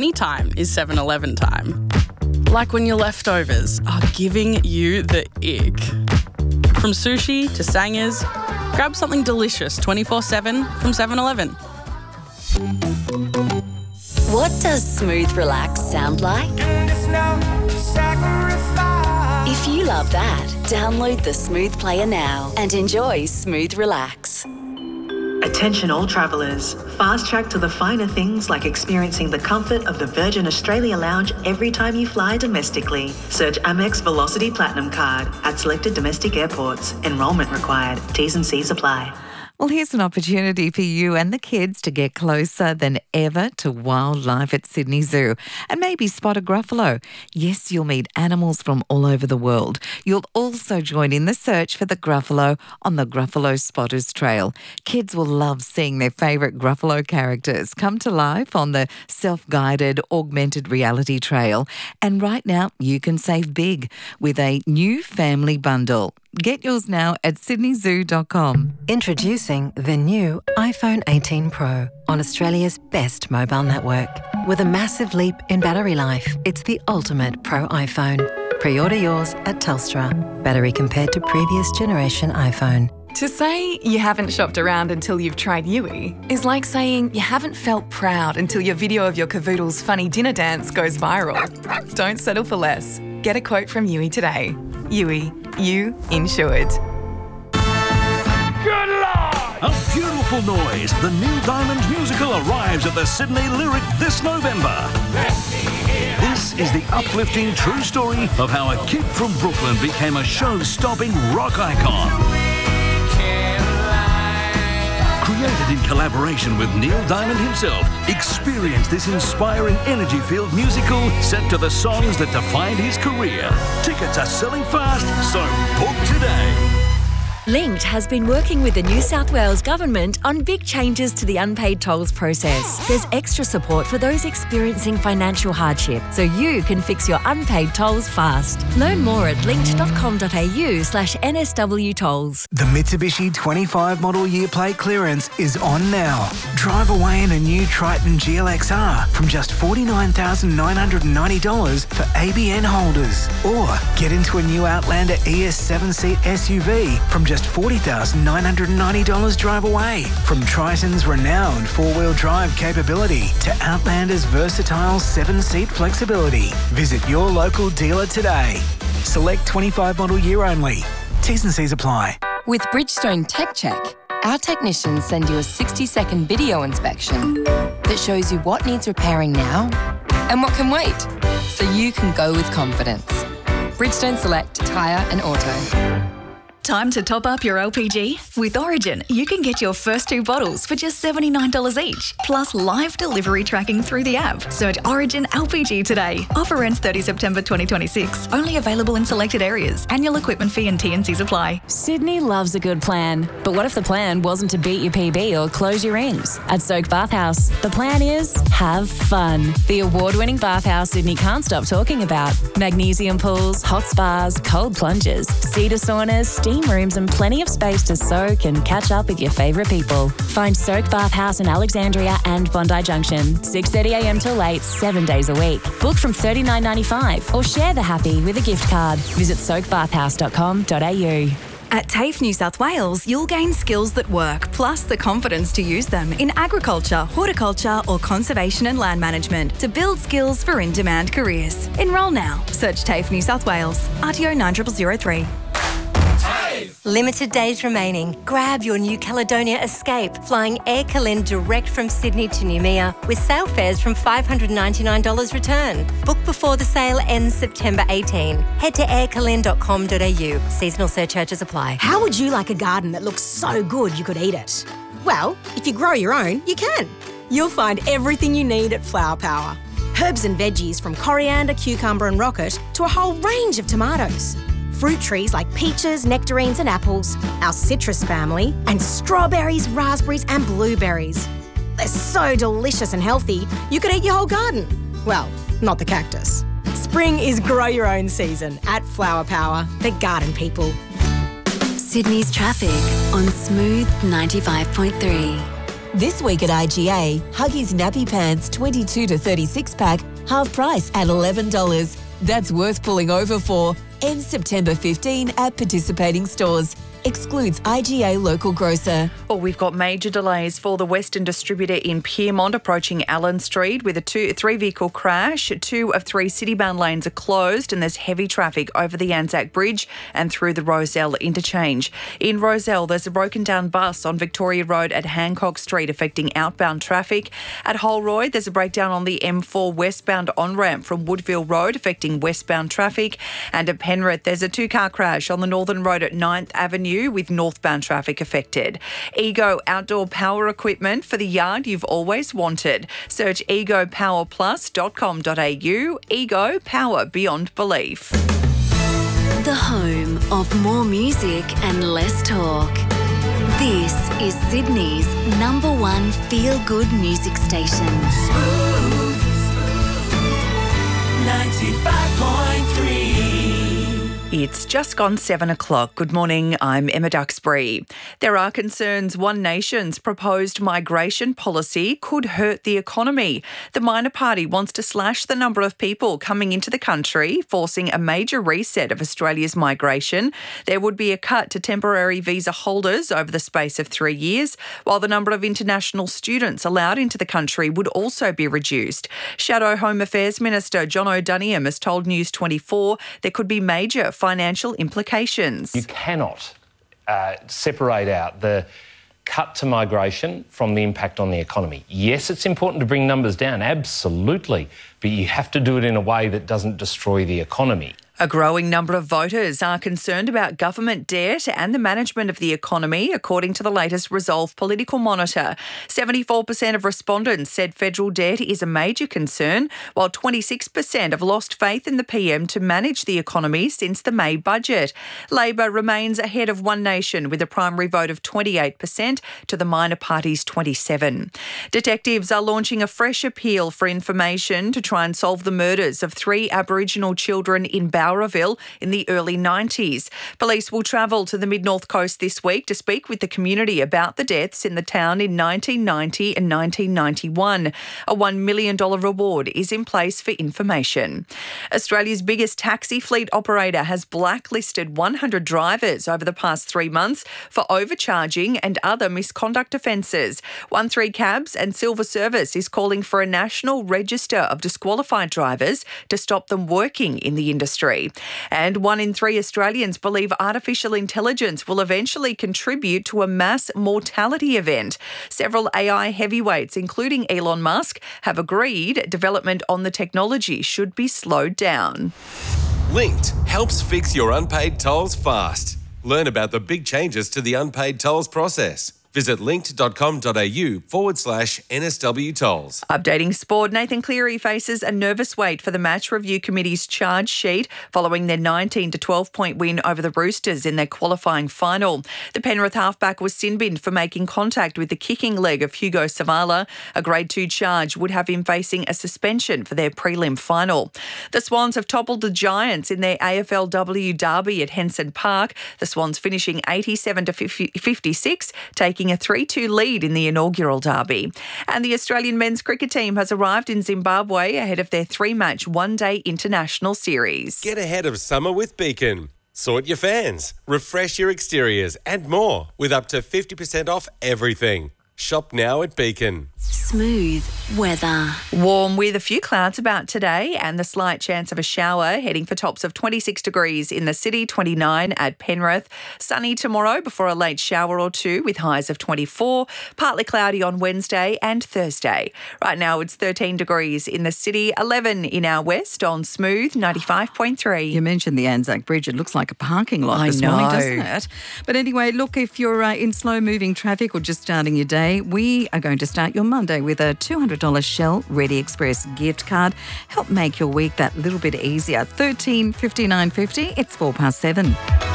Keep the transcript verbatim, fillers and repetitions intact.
anytime is seven eleven time. Like when your leftovers are giving you the ick. From sushi to sangers, grab something delicious twenty-four seven from seven eleven. What does Smooth Relax sound like? If you love that, download the Smooth Player now and enjoy Smooth Relax. Attention all travellers. Fast track to the finer things like experiencing the comfort of the Virgin Australia Lounge every time you fly domestically. Search Amex Velocity Platinum Card at selected domestic airports. Enrolment required. T's and C's apply. Well, here's an opportunity for you and the kids to get closer than ever to wildlife at Sydney Zoo and maybe spot a gruffalo. Yes, you'll meet animals from all over the world. You'll also join in the search for the gruffalo on the Gruffalo Spotters Trail. Kids will love seeing their favourite gruffalo characters come to life on the self-guided augmented reality trail. And right now, you can save big with a new family bundle. Get yours now at sydney zoo dot com. Introducing the new iPhone eighteen Pro on Australia's best mobile network. With a massive leap in battery life, it's the ultimate Pro iPhone. Pre-order yours at Telstra. Battery compared to previous generation iPhone. To say you haven't shopped around until you've tried Yui is like saying you haven't felt proud until your video of your cavoodle's funny dinner dance goes viral. Don't settle for less. Get a quote from Yui today. Yui, you insured. Good Lord! A beautiful noise. The Neil Diamond musical arrives at the Sydney Lyric this November. This is the uplifting true story of how a kid from Brooklyn became a show-stopping rock icon. Created in collaboration with Neil Diamond himself, experience this inspiring energy-filled musical set to the songs that defined his career. Tickets are selling fast, so book today. Linked has been working with the New South Wales Government on big changes to the unpaid tolls process. There's extra support for those experiencing financial hardship, so you can fix your unpaid tolls fast. Learn more at linkt dot com dot a u slash N S W tolls. The Mitsubishi twenty-five model year plate clearance is on now. Drive away in a new Triton G L X R from just forty-nine thousand nine hundred ninety dollars for A B N holders. Or get into a new Outlander E S seven-seat S U V from just forty thousand nine hundred ninety dollars drive away. From Triton's renowned four-wheel drive capability to Outlander's versatile seven-seat flexibility. Visit your local dealer today. Select twenty-five model year only. T's and C's apply. With Bridgestone Tech Check, our technicians send you a sixty-second video inspection that shows you what needs repairing now and what can wait, so you can go with confidence. Bridgestone Select Tyre and Auto. Time to top up your L P G? With Origin, you can get your first two bottles for just seventy-nine dollars each, plus live delivery tracking through the app. Search Origin L P G today. Offer ends thirtieth September twenty twenty-six. Only available in selected areas. Annual equipment fee and T and Cs apply. Sydney loves a good plan. But what if the plan wasn't to beat your P B or close your rings? At Soak Bathhouse, the plan is have fun. The award-winning bathhouse Sydney can't stop talking about. Magnesium pools, hot spas, cold plunges, cedar saunas, steam rooms and plenty of space to soak and catch up with your favourite people. Find Soak Bathhouse in Alexandria and Bondi Junction, six thirty a m till late, seven days a week. Book from thirty-nine ninety-five or share the happy with a gift card. Visit soak bathhouse dot com dot a u. At TAFE New South Wales, you'll gain skills that work, plus the confidence to use them in agriculture, horticulture or conservation and land management to build skills for in-demand careers. Enrol now. Search TAFE New South Wales. R T O nine zero zero zero three. Limited days remaining. Grab your New Caledonia Escape, flying Air Calen direct from Sydney to Noumea with sale fares from five hundred ninety-nine dollars return. Book before the sale ends September eighteenth. Head to air calen dot com dot a u. Seasonal surcharges apply. How would you like a garden that looks so good you could eat it? Well, if you grow your own, you can. You'll find everything you need at Flower Power. Herbs and veggies from coriander, cucumber and rocket to a whole range of tomatoes. Fruit trees like peaches, nectarines and apples, our citrus family, and strawberries, raspberries and blueberries. They're so delicious and healthy, you could eat your whole garden. Well, not the cactus. Spring is grow your own season at Flower Power, the garden people. Sydney's traffic on Smooth ninety-five point three. This week at I G A, Huggies Nappy Pants twenty-two to thirty-six pack, half price at eleven dollars. That's worth pulling over for. Ends September fifteenth at participating stores. Excludes I G A local grocer. Well, we've got major delays for the Western distributor in Pyrmont approaching Allen Street with a two, three-vehicle crash. Two of three city-bound lanes are closed and there's heavy traffic over the Anzac Bridge and through the Rozelle interchange. In Rozelle, there's a broken-down bus on Victoria Road at Hancock Street affecting outbound traffic. At Holroyd, there's a breakdown on the M four westbound on-ramp from Woodville Road affecting westbound traffic. And at Penrith, there's a two-car crash on the Northern Road at ninth Avenue with northbound traffic affected. Ego outdoor power equipment for the yard you've always wanted. Search ego power plus dot com dot a u. Ego, power beyond belief. The home of more music and less talk. This is Sydney's number one feel-good music station. Smooth ninety-five point three. It's just gone seven o'clock. Good morning, I'm Emma Duxbury. There are concerns One Nation's proposed migration policy could hurt the economy. The minor party wants to slash the number of people coming into the country, forcing a major reset of Australia's migration. There would be a cut to temporary visa holders over the space of three years, while the number of international students allowed into the country would also be reduced. Shadow Home Affairs Minister John O'Doniam has told News twenty-four there could be major financial implications. You cannot uh, separate out the cut to migration from the impact on the economy. Yes, it's important to bring numbers down, absolutely, but you have to do it in a way that doesn't destroy the economy. A growing number of voters are concerned about government debt and the management of the economy, according to the latest Resolve Political Monitor. seventy-four percent of respondents said federal debt is a major concern, while twenty-six percent have lost faith in the P M to manage the economy since the May budget. Labor remains ahead of One Nation with a primary vote of twenty-eight percent to the minor party's twenty-seven percent. Detectives are launching a fresh appeal for information to try and solve the murders of three Aboriginal children in Bowraville in the early nineties. Police will travel to the Mid-North Coast this week to speak with the community about the deaths in the town in nineteen ninety and nineteen ninety-one. A one million dollars reward is in place for information. Australia's biggest taxi fleet operator has blacklisted one hundred drivers over the past three months for overcharging and other misconduct offences. one three Cabs and Silver Service is calling for a national register of disqualified drivers to stop them working in the industry. And one in three Australians believe artificial intelligence will eventually contribute to a mass mortality event. Several A I heavyweights, including Elon Musk, have agreed development on the technology should be slowed down. Linked helps fix your unpaid tolls fast. Learn about the big changes to the unpaid tolls process. Visit linked.com.au forward slash NSW tolls. Updating sport, Nathan Cleary faces a nervous wait for the Match Review Committee's charge sheet following their nineteen to twelve point win over the Roosters in their qualifying final. The Penrith halfback was sin-binned for making contact with the kicking leg of Hugo Savala. A grade two charge would have him facing a suspension for their prelim final. The Swans have toppled the Giants in their A F L W derby at Henson Park. The Swans finishing eighty-seven to fifty-six, taking a three two lead in the inaugural derby. And the Australian men's cricket team has arrived in Zimbabwe ahead of their three-match one-day international series. Get ahead of summer with Beacon. Sort your fans, refresh your exteriors and more with up to fifty percent off everything. Shop now at Beacon. Smooth weather. Warm with a few clouds about today and the slight chance of a shower, heading for tops of twenty-six degrees in the city, twenty-nine at Penrith. Sunny tomorrow before a late shower or two with highs of twenty-four. Partly cloudy on Wednesday and Thursday. Right now it's thirteen degrees in the city, eleven in our west on Smooth ninety-five point three. You mentioned the Anzac Bridge. It looks like a parking lot I this know. morning, doesn't it? But anyway, look, if you're uh, in slow-moving traffic or just starting your day, we are going to start your Monday with a two hundred dollars Shell Ready Express gift card. Help make your week that little bit easier. thirteen fifty-nine fifty. It's four past seven.